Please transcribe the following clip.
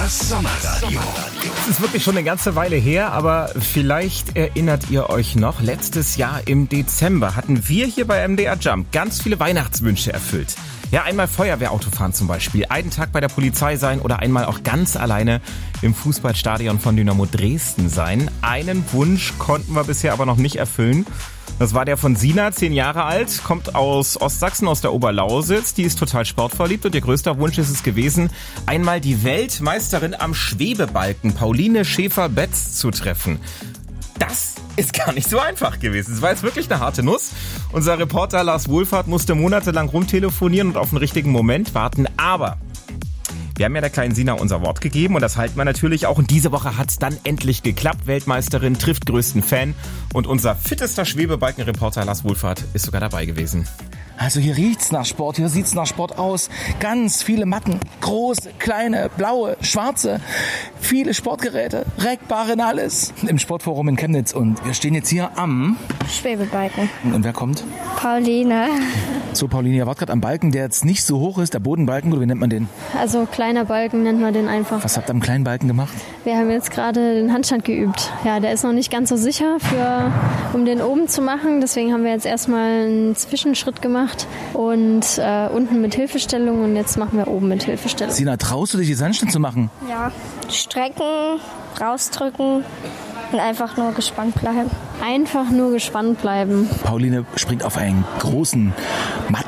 Das Sommerradio. Es ist wirklich schon eine ganze Weile her, aber vielleicht erinnert ihr euch noch, letztes Jahr im Dezember hatten wir hier bei MDR Jump ganz viele Weihnachtswünsche erfüllt. Ja, einmal Feuerwehrauto fahren zum Beispiel, einen Tag bei der Polizei sein oder einmal auch ganz alleine im Fußballstadion von Dynamo Dresden sein. Einen Wunsch konnten wir bisher aber noch nicht erfüllen. Das war der von Sina, 10 Jahre alt, kommt aus Ostsachsen, aus der Oberlausitz. Die ist total sportverliebt und ihr größter Wunsch ist es gewesen, einmal die Weltmeisterin am Schwebebalken, Pauline Schäfer-Betz, zu treffen. Das ist gar nicht so einfach gewesen. Es war jetzt wirklich eine harte Nuss. Unser Reporter Lars Wohlfahrt musste monatelang rumtelefonieren und auf den richtigen Moment warten. Aber wir haben ja der kleinen Sina unser Wort gegeben und das halten wir natürlich auch. Und diese Woche hat es dann endlich geklappt. Weltmeisterin trifft größten Fan. Und unser fittester Schwebebalkenreporter Lars Wohlfahrt ist sogar dabei gewesen. Also hier riecht's nach Sport, hier sieht's nach Sport aus. Ganz viele Matten, große, kleine, blaue, schwarze, viele Sportgeräte, Reckbarren, alles. Im Sportforum in Chemnitz und wir stehen jetzt hier am Schwebebalken. Und wer kommt? Pauline. So, Pauline, ihr wart gerade am Balken, der jetzt nicht so hoch ist, der Bodenbalken, oder wie nennt man den? Also kleiner Balken nennt man den einfach. Was habt ihr am kleinen Balken gemacht? Wir haben jetzt gerade den Handstand geübt. Ja, der ist noch nicht ganz so sicher, um den oben zu machen. Deswegen haben wir jetzt erstmal einen Zwischenschritt gemacht und unten mit Hilfestellung und jetzt machen wir oben mit Hilfestellung. Sina, traust du dich, jetzt Handstand zu machen? Ja, strecken, rausdrücken und einfach nur gespannt bleiben. Einfach nur gespannt bleiben. Pauline springt auf einen großen